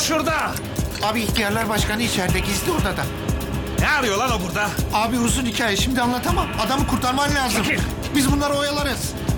şurada. Abi ihtiyarlar başkanı içeride, gizli odada. Ne arıyor lan o burada? Abi uzun hikaye, şimdi anlatamam. Adamı kurtarman lazım. Çekil. Biz bunları oyalarız.